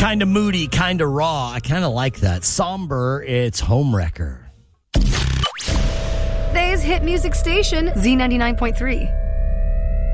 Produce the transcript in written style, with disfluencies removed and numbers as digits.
Kind of moody, kind of raw. I kind of like that. Somber, it's Homewrecker. Today's hit music station, Z99.3.